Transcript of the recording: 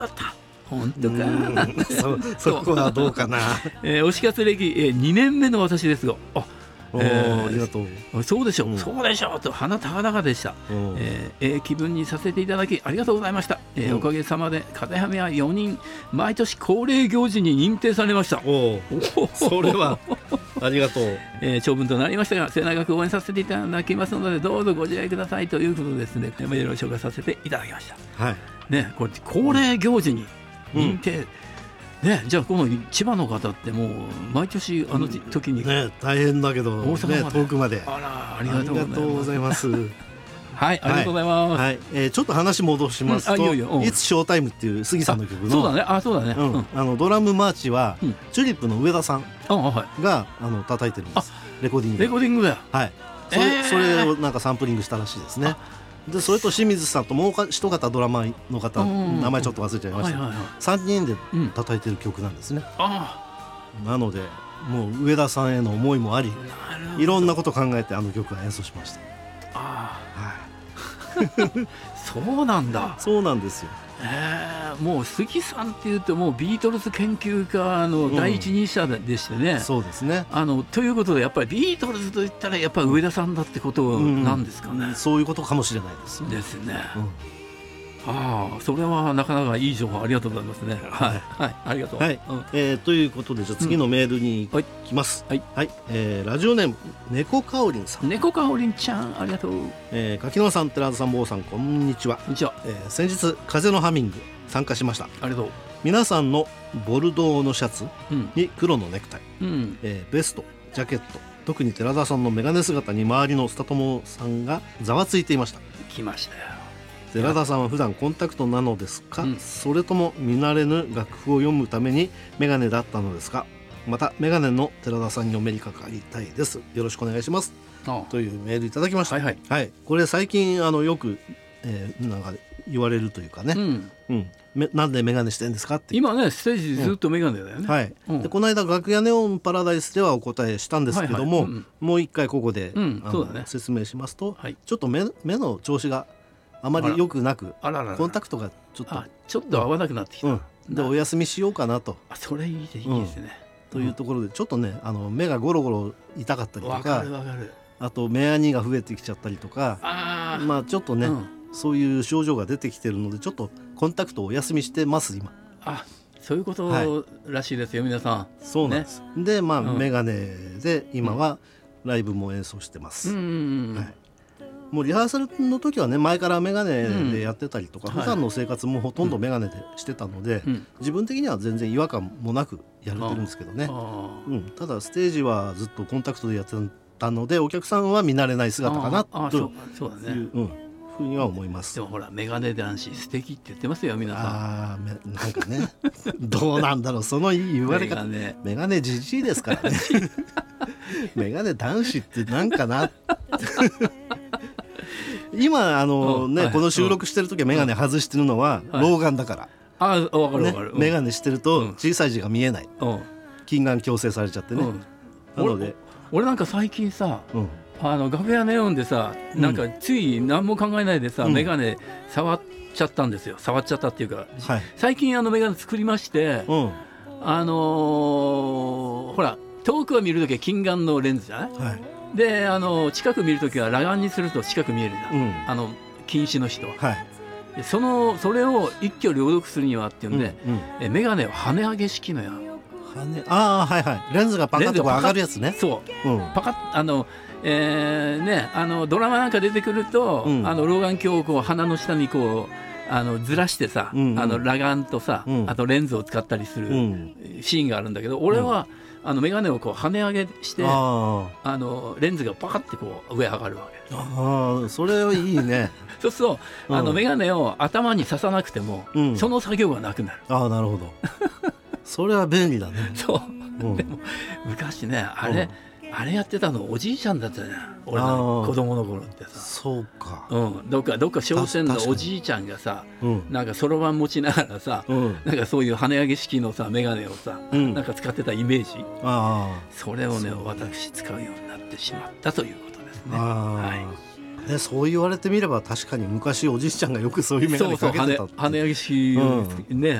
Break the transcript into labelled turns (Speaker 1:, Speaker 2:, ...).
Speaker 1: だった。本当か。
Speaker 2: そこはどうかな。
Speaker 1: 推し活歴、2年目の私ですが、
Speaker 2: ありがとう。
Speaker 1: そうでしょう、そうでしょうと鼻高々でした。気分にさせていただきありがとうございました。おかげさまで風はめは4人毎年恒例行事に認定されました。
Speaker 2: それはありがとう。
Speaker 1: 長文となりましたが末永く応援させていただきますのでどうぞご自愛くださいということですね。メールを紹介させていただきました。はいね、これ恒例行事に認定、ね、じゃあこの千葉の方ってもう毎年あの時に、
Speaker 2: ね、大変だけど、
Speaker 1: 大阪まで、
Speaker 2: 遠くまで
Speaker 1: ありがとうございます。はい、ありがとうございます。
Speaker 2: はい、ちょっと話戻しますと、いつショータイムっていう杉さんの曲の
Speaker 1: そうだね、
Speaker 2: ドラムマーチは、チューリップの上田さんが叩いてるんです。レコーディングだ。はい。それをなんかサンプリングしたらしいですね。でそれと清水さんともう一方ドラマの方、名前ちょっと忘れちゃいました。3人で叩いてる曲なんですね。なのでもう上田さんへの思いもあり、いろんなこと考えてあの曲は演奏しました。
Speaker 1: そうなんだ。
Speaker 2: そうなんですよ。
Speaker 1: もう杉さんっていうともうビートルズ研究家の第一人者でしてね、
Speaker 2: そうですね。
Speaker 1: ということでやっぱりビートルズといったらやっぱり上田さんだってことなんですかね。
Speaker 2: そういうことかもしれないです
Speaker 1: ね。それはなかなかいい情報ありがとうございますね。ありがとう。
Speaker 2: ということでじゃあ次のメールに行きます。ラジオネーム猫かおりんさん。
Speaker 1: 猫かおりんちゃんありがとう。
Speaker 2: 柿野さん、寺田さん、坊さん、こんにちは。先日風のハミング参加しました。
Speaker 1: ありがとう。
Speaker 2: 皆さんのボルドーのシャツに黒のネクタイ、ベスト、ジャケット、特に寺田さんのメガネ姿に周りのスタトモさんがざわついていました。
Speaker 1: 来ましたよ。
Speaker 2: 寺田さんは普段コンタクトなのですか、それとも見慣れぬ楽譜を読むためにメガネだったのですか。またメガネの寺田さんにお目にかかりたいです。よろしくお願いします。というメールいただきました。これ最近よく、なんか言われるというかね、なんでメガネしてんですかって。
Speaker 1: 今ねステージずっとメガネだよね。
Speaker 2: でこの間楽屋ネオンパラダイスではお答えしたんですけども、もう一回ここで、説明しますと、ちょっと目の調子があまり良くなく、コンタクトがちょっと
Speaker 1: 合わなくなってきた。
Speaker 2: でお休みしようかなと。
Speaker 1: それいいですね。
Speaker 2: というところでちょっとね目がゴロゴロ痛かったりとか、あと目やにが増えてきちゃったりとか、ちょっとね、そういう症状が出てきてるのでちょっとコンタクトをお休みしてます今。
Speaker 1: そういうことらしいですよ、皆さん。
Speaker 2: そうなんです。でメガネで今はライブも演奏してます。もうリハーサルの時はね前からメガネでやってたりとか、普段の生活もほとんどメガネでしてたので、自分的には全然違和感もなくやれてるんですけどね。ただステージはずっとコンタクトでやってたのでお客さんは見慣れない姿かなというふうには思います。
Speaker 1: でもほらメガネ男子素敵って言ってますよ皆さん。
Speaker 2: なんかねどうなんだろうその言われ方。メガネじじいですからねメガネ男子ってなんかな今この収録してる時はメガネ外してるのは老眼だから。
Speaker 1: わかる。
Speaker 2: メガネしてると小さい字が見えない。近眼矯正されちゃってね。なので
Speaker 1: 俺なんか最近さ、楽屋ネオンでさ、なんかつい何も考えないでさ、メガネ触っちゃったんですよ。触っちゃったっていうか、最近メガネ作りまして、ほら遠くを見るときは近眼のレンズじゃない。で近く見るときは裸眼にすると近く見えるんだ、近視の人は。でそれを一挙両得するにはっていうんで、メガネを跳ね上げ式のや
Speaker 2: レンズがパカッと上がるやつね。
Speaker 1: パカッドラマなんか出てくると、老眼鏡をこう鼻の下にこうずらしてさ、裸眼とさ、あとレンズを使ったりするシーンがあるんだけど、俺はメガネをこう跳ね上げしてレンズがパカッてこう上上がるわけ。
Speaker 2: それはいいね。
Speaker 1: そうするとメガネを頭に刺さなくても、その作業がなくなる。
Speaker 2: なるほどそれは便利だね。
Speaker 1: でも昔ねあれやってたのおじいちゃんだったじゃん、俺の子供の頃ってさ。
Speaker 2: そうか。
Speaker 1: どっか商店のおじいちゃんがさ、なんかそろばん持ちながらさ、なんかそういう跳ね上げ式のさメガネをさ、なんか使ってたイメージ。それをね私使うようになってしまったということですね。
Speaker 2: ね、そう言われてみれば確かに昔おじいちゃんがよくそういう眼鏡かけてたって。
Speaker 1: 羽焼きね